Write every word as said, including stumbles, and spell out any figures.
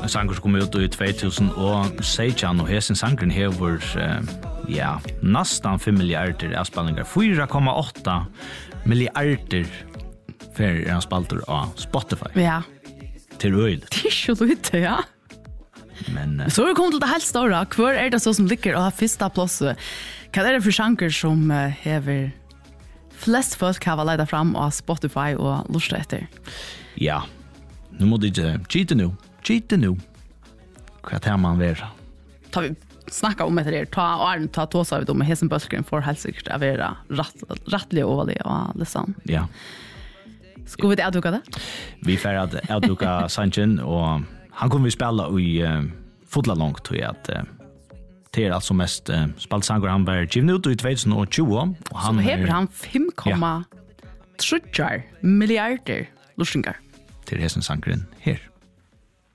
en sanger som kom ut i tjugohundrasexton och hesen sangren hever uh, ja, nästan fem miljarder avspelningar. fyra komma åtta miljarder för en spalter av Spotify. Ja. Till öl. Det är så lite, ja. Men uh, så vi kommer till det helt stora. Hvor är det så som ligger och har första plats? Vad är det för sanger som uh, hever flest folk har letat fram av Spotify och lusta efter? Ja. Nu måste inte cheata nu. Cheata nu. Vad tar man vara? Tar vi snacka om det där. Ta Arn ta to så vi då med hesen bösken för helt säkert att vara rätt rättliga och det och liksom. Ja. Ska vi det advoka det? Vi får att advoka Sanchin och han kommer vi spela i uh, fotla långt tror jag att uh, det är alltså mest uh, spaltsanger han var given ut i tjugohundratjugo och han så hever han fem komma tre miljarder lustingar till hesen sangren här.